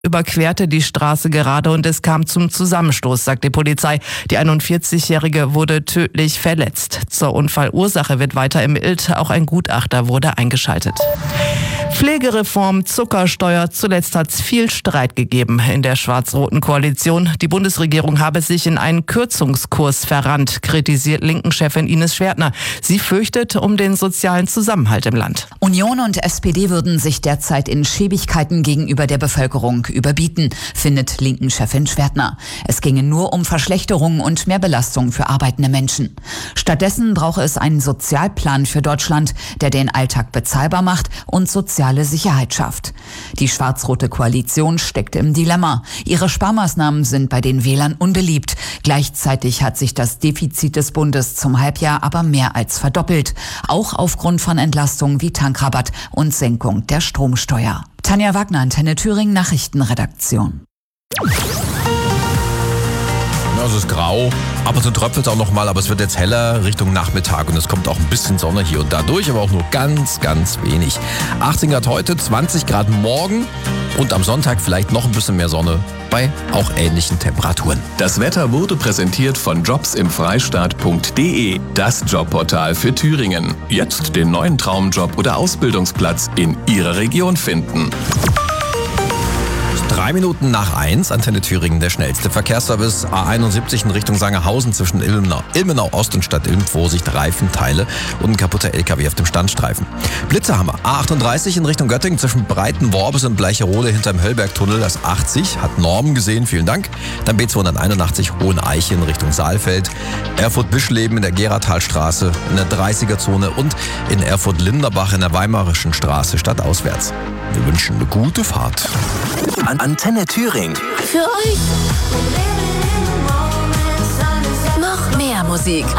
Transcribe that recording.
überquerte die Straße gerade und es kam zum Zusammenstoß, sagt die Polizei. Die 41-Jährige wurde tödlich verletzt. Zur Unfallursache wird weiter ermittelt. Auch ein Gutachter wurde eingeschaltet. Pflegereform, Zuckersteuer. Zuletzt hat es viel Streit gegeben in der schwarz-roten Koalition. Die Bundesregierung habe sich in einen Kürzungskurs verrannt, kritisiert Linken-Chefin Ines Schwertner. Sie fürchtet um den sozialen Zusammenhalt im Land. Union und SPD würden sich derzeit in Schäbigkeiten gegenüber der Bevölkerung überbieten, findet Linken-Chefin Schwertner. Es ginge nur um Verschlechterungen und mehr Belastung für arbeitende Menschen. Stattdessen brauche es einen Sozialplan für Deutschland, der den Alltag bezahlbar macht und soziale Sicherheit schafft. Die schwarz-rote Koalition steckt im Dilemma. Ihre Sparmaßnahmen sind bei den Wählern unbeliebt. Gleichzeitig hat sich das Defizit des Bundes zum Halbjahr aber mehr als verdoppelt. Auch aufgrund von Entlastungen wie Tankrabatt und Senkung der Stromsteuer. Tanja Wagner, Antenne Thüringen, Nachrichtenredaktion. Ja, es ist grau, ab und zu tröpfelt es auch noch mal, aber es wird jetzt heller Richtung Nachmittag und es kommt auch ein bisschen Sonne hier und da durch, aber auch nur ganz, ganz wenig. 18 Grad heute, 20 Grad morgen und am Sonntag vielleicht noch ein bisschen mehr Sonne bei auch ähnlichen Temperaturen. Das Wetter wurde präsentiert von jobsimfreistaat.de, das Jobportal für Thüringen. Jetzt den neuen Traumjob oder Ausbildungsplatz in Ihrer Region finden. 3 Minuten nach 1, Antenne Thüringen, der schnellste Verkehrsservice. A71 in Richtung Sangerhausen zwischen Ilmenau Ost und Stadt Ilm. Vorsicht, Reifenteile und ein kaputter LKW auf dem Standstreifen. Blitzerhammer. A38 in Richtung Göttingen zwischen Breitenworbis und Bleicherode hinterm Höllbergtunnel. Das 80 hat Normen gesehen, vielen Dank. Dann B281 Hoheneiche in Richtung Saalfeld. Erfurt-Bischleben in der Geratalstraße in der 30er-Zone und in Erfurt-Linderbach in der Weimarischen Straße stadtauswärts. Wir wünschen eine gute Fahrt. Antenne Thüringen. Für euch noch mehr Musik